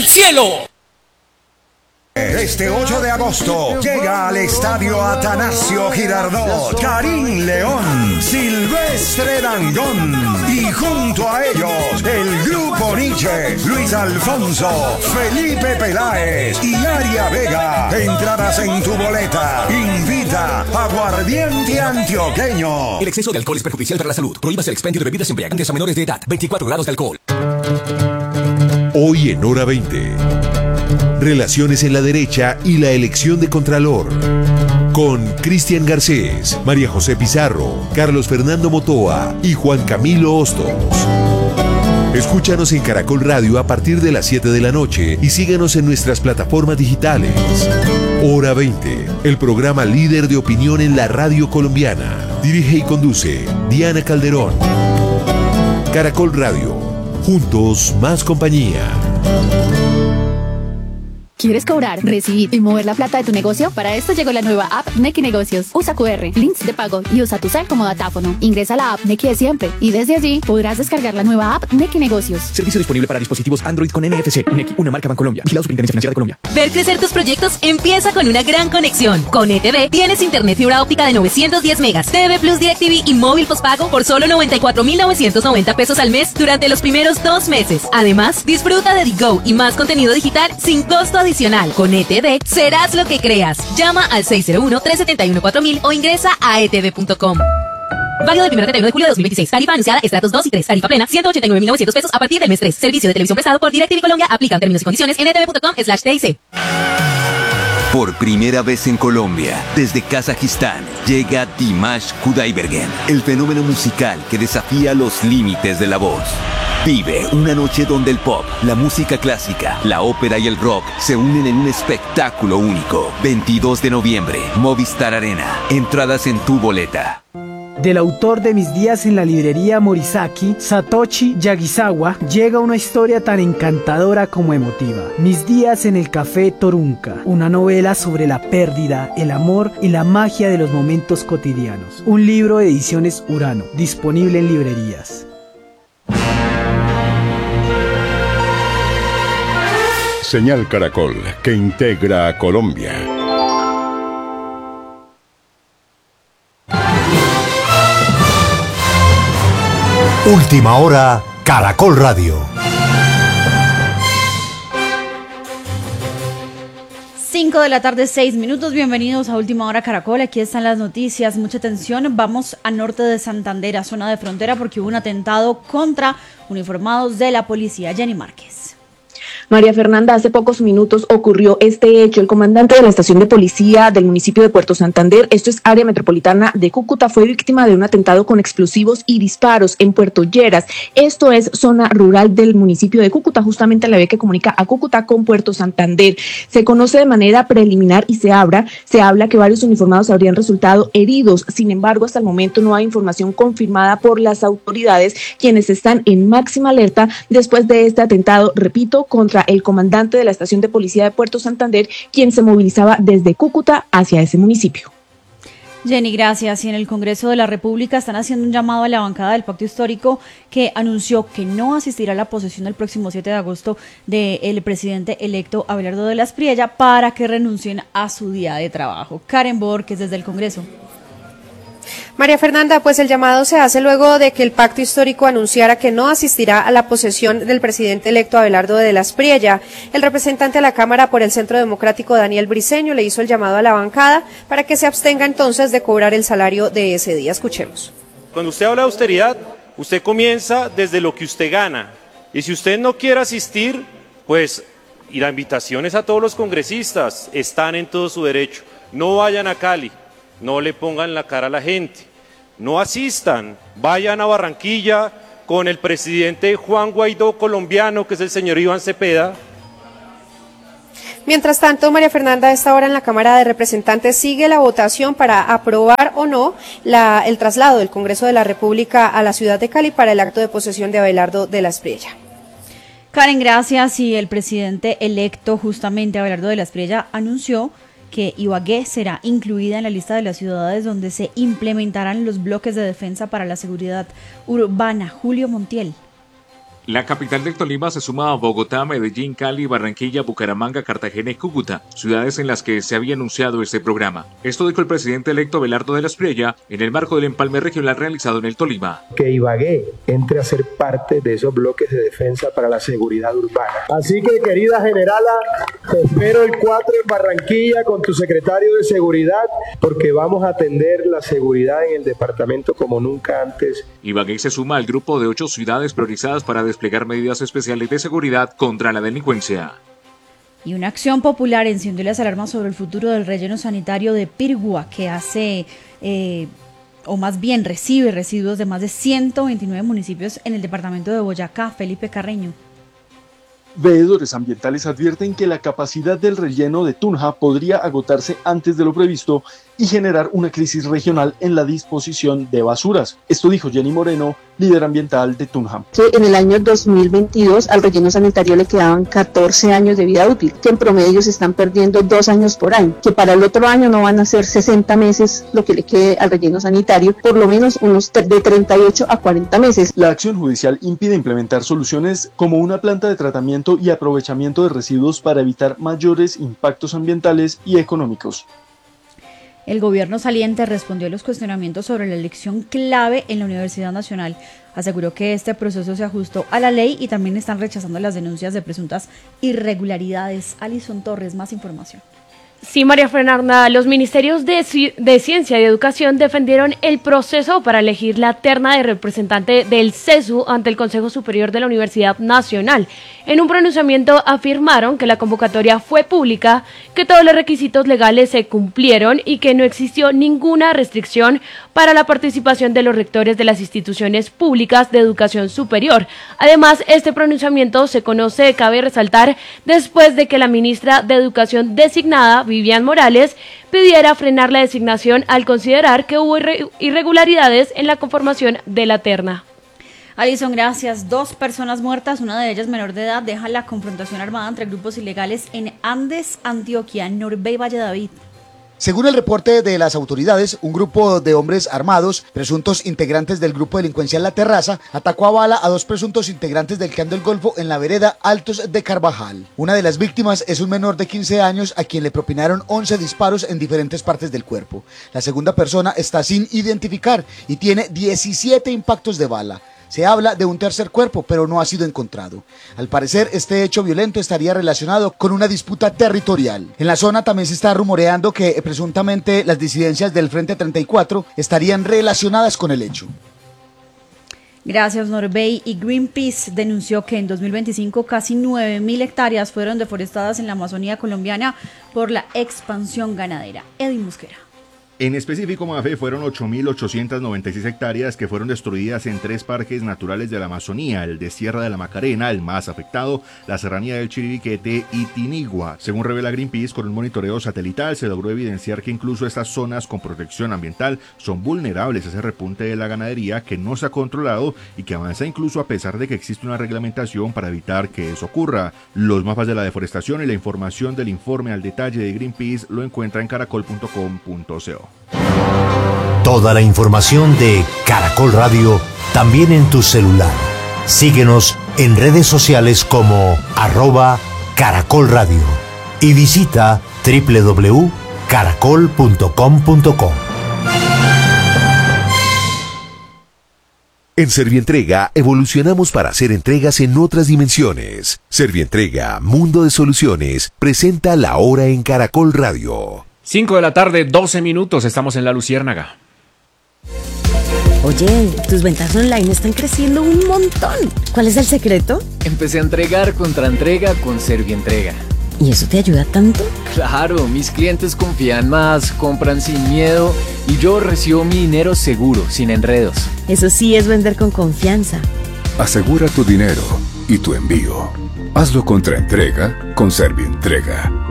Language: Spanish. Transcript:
cielo. Este 8 de agosto llega al estadio Atanasio Girardot Karim León, Silvestre Dangond y junto a ellos el Grupo Nietzsche, Luis Alfonso, Felipe Peláez y Aria Vega. Entradas en tu boleta. Invita Aguardiente Antioqueño. El exceso de alcohol es perjudicial para la salud. Prohíbas el expendio de bebidas embriagantes a menores de edad. 24 grados de alcohol. Hoy en Hora 20. Relaciones en la derecha y la elección de Contralor. Con Cristian Garcés, María José Pizarro, Carlos Fernando Motoa y Juan Camilo Hostos. Escúchanos en Caracol Radio a partir de las 7 de la noche y síguenos en nuestras plataformas digitales. Hora 20, el programa líder de opinión en la radio colombiana. Dirige y conduce Diana Calderón. Caracol Radio, juntos más compañía. ¿Quieres cobrar, recibir y mover la plata de tu negocio? Para esto llegó la nueva app Nequi Negocios. Usa QR, links de pago y usa tu cel como datáfono. Ingresa a la app Nequi de siempre y desde allí podrás descargar la nueva app Nequi Negocios. Servicio disponible para dispositivos Android con NFC. Nequi, una marca Bancolombia. Vigilado Superintendencia Financiera de Colombia. Ver crecer tus proyectos empieza con una gran conexión. Con ETV tienes internet fibra óptica de 910 megas, TV Plus DirecTV y móvil postpago por solo 94,990 pesos al mes durante los primeros 2 meses. Además, disfruta de Digo y más contenido digital sin costo adicional. Con ETV serás lo que creas. Llama al 601-371-4000 o ingresa a etv.com. Válido del 1 al 31 de julio de 2026. Tarifa anunciada estratos 2 y 3. Tarifa plena 189.900 pesos a partir del mes 3. Servicio de televisión prestado por DirecTV Colombia. Aplican términos y condiciones en etv.com/TIC. Por primera vez en Colombia, desde Kazajistán, llega Dimash Kudaibergen, el fenómeno musical que desafía los límites de la voz. Vive una noche donde el pop, la música clásica, la ópera y el rock se unen en un espectáculo único. 22 de noviembre, Movistar Arena. Entradas en tu boleta. Del autor de Mis días en la librería Morisaki, Satoshi Yagisawa, llega una historia tan encantadora como emotiva. Mis días en el café Torunca, una novela sobre la pérdida, el amor y la magia de los momentos cotidianos. Un libro de ediciones Urano, disponible en librerías. Señal Caracol, que integra a Colombia. Última hora, Caracol Radio. 5 de la tarde, 6 minutos. Bienvenidos a Última Hora Caracol. Aquí están las noticias. Mucha atención. Vamos a norte de Santander, a zona de frontera, porque hubo un atentado contra uniformados de la policía. Jenny Márquez. María Fernanda, hace pocos minutos ocurrió este hecho. El comandante de la estación de policía del municipio de Puerto Santander, esto es área metropolitana de Cúcuta, fue víctima de un atentado con explosivos y disparos en Puerto Lleras. Esto es zona rural del municipio de Cúcuta, justamente la vía que comunica a Cúcuta con Puerto Santander. Se conoce de manera preliminar y se habla que varios uniformados habrían resultado heridos. Sin embargo, hasta el momento no hay información confirmada por las autoridades, quienes están en máxima alerta después de este atentado, repito, contra el comandante de la estación de policía de Puerto Santander, quien se movilizaba desde Cúcuta hacia ese municipio. Jenny, gracias. Y en el Congreso de la República están haciendo un llamado a la bancada del Pacto Histórico, que anunció que no asistirá a la posesión el próximo 7 de agosto del presidente electo Abelardo de la Espriella, para que renuncien a su día de trabajo. Karen Borges, desde el Congreso. María Fernanda, pues el llamado se hace luego de que el Pacto Histórico anunciara que no asistirá a la posesión del presidente electo Abelardo de la Espriella. El representante a la Cámara por el Centro Democrático, Daniel Briceño, le hizo el llamado a la bancada para que se abstenga entonces de cobrar el salario de ese día. Escuchemos. Cuando usted habla de austeridad, usted comienza desde lo que usted gana. Y si usted no quiere asistir, pues, y la invitación es a todos los congresistas, están en todo su derecho. No vayan a Cali. No le pongan la cara a la gente, no asistan, vayan a Barranquilla con el presidente Juan Guaidó colombiano, que es el señor Iván Cepeda. Mientras tanto, María Fernanda, a esta hora en la Cámara de Representantes sigue la votación para aprobar o no el traslado del Congreso de la República a la ciudad de Cali para el acto de posesión de Abelardo de la Espriella. Karen, gracias. Y el presidente electo, justamente Abelardo de la Espriella, anunció que Ibagué será incluida en la lista de las ciudades donde se implementarán los bloques de defensa para la seguridad urbana. Julio Montiel. La capital del Tolima se suma a Bogotá, Medellín, Cali, Barranquilla, Bucaramanga, Cartagena y Cúcuta, ciudades en las que se había anunciado este programa. Esto dijo el presidente electo Abelardo de la Espriella en el marco del empalme regional realizado en el Tolima. Que Ibagué entre a ser parte de esos bloques de defensa para la seguridad urbana. Así que, querida generala, te espero el 4 en Barranquilla con tu secretario de seguridad, porque vamos a atender la seguridad en el departamento como nunca antes. Ibagué se suma al grupo de 8 ciudades priorizadas para desplegar medidas especiales de seguridad contra la delincuencia. Y una acción popular encendió las alarmas sobre el futuro del relleno sanitario de Pirgua, que recibe residuos de más de 129 municipios en el departamento de Boyacá. Felipe Carreño. Veedores ambientales advierten que la capacidad del relleno de Tunja podría agotarse antes de lo previsto y generar una crisis regional en la disposición de basuras. Esto dijo Jenny Moreno, líder ambiental de Tunja. Que en el año 2022 al relleno sanitario le quedaban 14 años de vida útil, que en promedio se están perdiendo 2 años por año, que para el otro año no van a ser 60 meses lo que le quede al relleno sanitario, por lo menos unos de 38 a 40 meses. La acción judicial impide implementar soluciones como una planta de tratamiento y aprovechamiento de residuos para evitar mayores impactos ambientales y económicos. El gobierno saliente respondió a los cuestionamientos sobre la elección clave en la Universidad Nacional. Aseguró que este proceso se ajustó a la ley y también están rechazando las denuncias de presuntas irregularidades. Alison Torres, más información. Sí, María Fernanda, los ministerios de Ciencia y Educación defendieron el proceso para elegir la terna de representante del CESU ante el Consejo Superior de la Universidad Nacional. En un pronunciamiento afirmaron que la convocatoria fue pública, que todos los requisitos legales se cumplieron y que no existió ninguna restricción para la participación de los rectores de las instituciones públicas de educación superior. Además, este pronunciamiento se conoce, cabe resaltar, después de que la ministra de Educación designada, Vivian Morales, pidiera frenar la designación al considerar que hubo irregularidades en la conformación de la terna. Alison, gracias. 2 personas muertas, una de ellas menor de edad, deja la confrontación armada entre grupos ilegales en Andes, Antioquia. Norbey Valledavid. Según el reporte de las autoridades, un grupo de hombres armados, presuntos integrantes del grupo delincuencial La Terraza, atacó a bala a 2 presuntos integrantes del Clan del Golfo en la vereda Altos de Carvajal. Una de las víctimas es un menor de 15 años a quien le propinaron 11 disparos en diferentes partes del cuerpo. La segunda persona está sin identificar y tiene 17 impactos de bala. Se habla de un tercer cuerpo, pero no ha sido encontrado. Al parecer, este hecho violento estaría relacionado con una disputa territorial. En la zona también se está rumoreando que presuntamente las disidencias del Frente 34 estarían relacionadas con el hecho. Gracias, Norbey. Y Greenpeace denunció que en 2025 casi 9.000 hectáreas fueron deforestadas en la Amazonía colombiana por la expansión ganadera. Edwin Mosquera. En específico, Mafe, fueron 8.896 hectáreas que fueron destruidas en 3 parques naturales de la Amazonía, el de Sierra de la Macarena, el más afectado, la Serranía del Chiribiquete y Tinigua. Según revela Greenpeace, con un monitoreo satelital se logró evidenciar que incluso estas zonas con protección ambiental son vulnerables a ese repunte de la ganadería que no se ha controlado y que avanza incluso a pesar de que existe una reglamentación para evitar que eso ocurra. Los mapas de la deforestación y la información del informe al detalle de Greenpeace lo encuentra en caracol.com.co. Toda la información de Caracol Radio también en tu celular. Síguenos en redes sociales como @Caracol Radio y visita www.caracol.com.co. En Servientrega evolucionamos para hacer entregas en otras dimensiones. Servientrega, Mundo de Soluciones, presenta La Hora en Caracol Radio. 5 de la tarde, 12 minutos, estamos en La Luciérnaga. Oye, tus ventas online están creciendo un montón. ¿Cuál es el secreto? Empecé a entregar contra entrega con Servientrega. ¿Y eso te ayuda tanto? Claro, mis clientes confían más, compran sin miedo y yo recibo mi dinero seguro, sin enredos. Eso sí es vender con confianza. Asegura tu dinero y tu envío. Hazlo contra entrega con Servientrega.